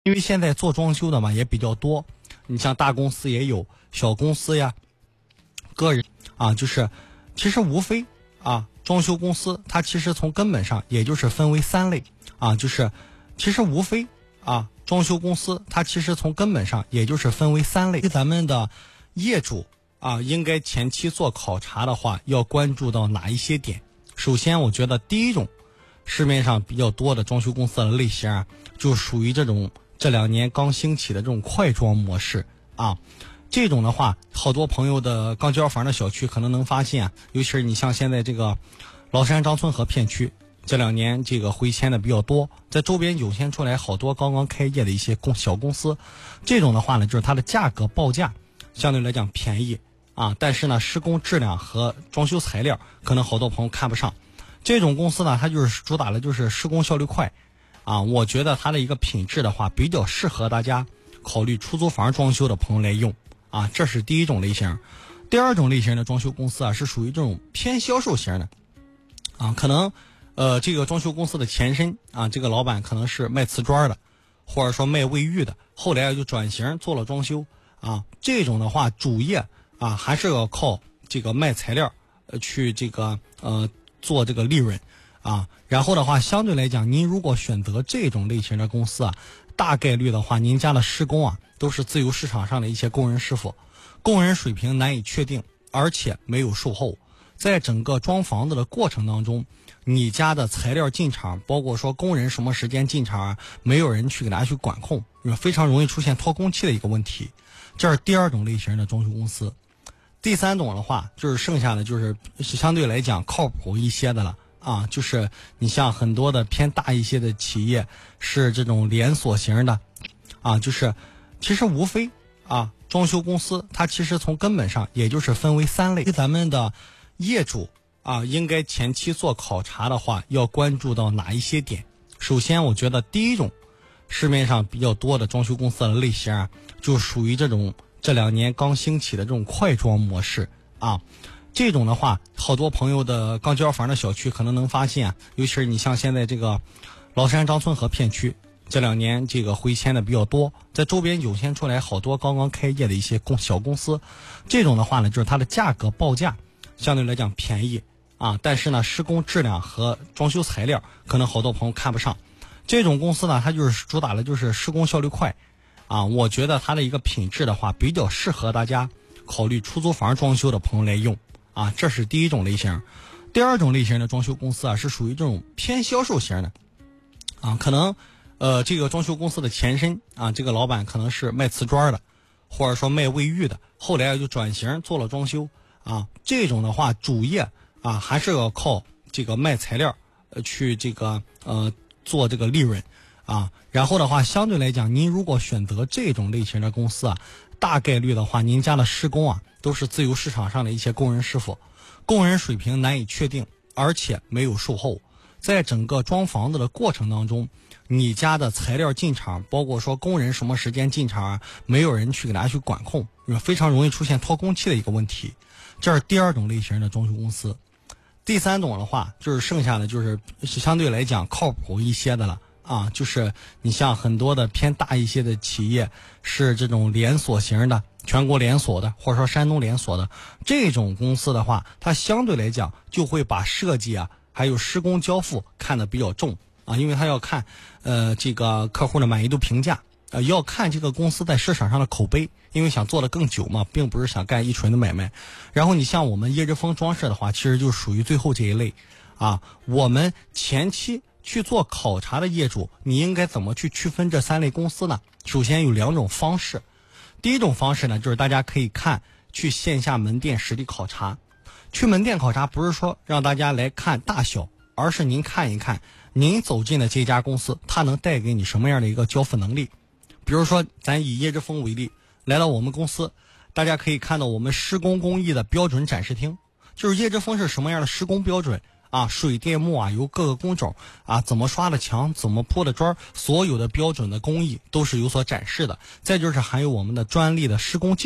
因为现在做装修的嘛也比较多，你像大公司也有，小公司呀，个人啊，其实无非装修公司它其实从根本上也就是分为三类其实无非装修公司它其实从根本上也就是分为三类。咱们的业主应该前期做考察的话，要关注到哪一些点？首先，我觉得第一种市面上比较多的装修公司的类型就属于这2年刚兴起的这种快装模式这种的话，好多朋友的刚交房的小区可能能发现尤其是你像现在这个崂山张村河片区，这2年这个回迁的比较多，在周边涌现出来好多刚刚开业的一些小公司。这种的话呢，就是它的价格报价相对来讲便宜但是呢，施工质量和装修材料可能好多朋友看不上。这种公司呢，它就是主打的就是施工效率快我觉得它的一个品质的话，比较适合大家考虑出租房装修的朋友来用这是第一种类型。第二种类型的装修公司是属于这种偏销售型的可能这个装修公司的前身这个老板可能是卖瓷砖的，或者说卖卫浴的，后来就转型做了装修这种的话，主业还是要靠这个卖材料去这个做这个利润然后的话，相对来讲，您如果选择这种类型的公司大概率的话，您家的施工都是自由市场上的一些工人师傅，工人水平难以确定，而且没有售后。在整个装房子的过程当中，你家的材料进场，包括说工人什么时间进场没有人去给大家去管控，非常容易出现脱工期的一个问题。这是第二种类型的装修公司。第三种的话，就是剩下的就是相对来讲靠谱一些的了就是你像很多的偏大一些的企业是这种连锁型的其实无非装修公司它其实从根本上也就是分为三类。咱们的业主应该前期做考察的话，要关注到哪一些点？首先，我觉得第一种市面上比较多的装修公司的类型就属于这2年刚兴起的这种快装模式这种的话，好多朋友的刚交房的小区可能能发现尤其是你像现在这个崂山张村河片区，这2年这个回迁的比较多，在周边涌现出来好多刚刚开业的一些小公司。这种的话呢，就是它的价格报价相对来讲便宜但是呢，施工质量和装修材料可能好多朋友看不上。这种公司呢，它就是主打的就是施工效率快我觉得它的一个品质的话，比较适合大家考虑出租房装修的朋友来用这是第一种类型。第二种类型的装修公司是属于这种偏销售型的可能这个装修公司的前身这个老板可能是卖瓷砖的，或者说卖卫浴的，后来就转型做了装修这种的话，主业还是要靠这个卖材料去这个做这个利润然后的话，相对来讲，您如果选择这种类型的公司大概率的话，您家的施工都是自由市场上的一些工人师傅，工人水平难以确定，而且没有售后。在整个装房子的过程当中，你家的材料进场，包括说工人什么时间进场没有人去给大家去管控，非常容易出现脱工期的一个问题。这是第二种类型的装修公司。第三种的话，就是剩下的就是相对来讲靠谱一些的了就是你像很多的偏大一些的企业是这种连锁型的，全国连锁的，或者说山东连锁的，这种公司的话，它相对来讲就会把设计还有施工交付看得比较重因为它要看这个客户的满意度评价要看这个公司在市场上的口碑，因为想做得更久嘛，并不是想干一纯的买卖。然后你像我们叶之峰装饰的话，其实就属于最后这一类我们前期去做考察的业主，你应该怎么去区分这3类公司呢？首先有2种方式。第一种方式呢，就是大家可以去线下门店实地考察。去门店考察不是说让大家来看大小，而是您看一看您走进的这家公司，它能带给你什么样的一个交付能力。比如说咱以叶之峰为例，来到我们公司，大家可以看到我们施工工艺的标准展示厅，就是叶之峰是什么样的施工标准水电木由各个工种怎么刷的墙，怎么铺的砖，所有的标准的工艺都是有所展示的。再就是还有我们的专利的施工技术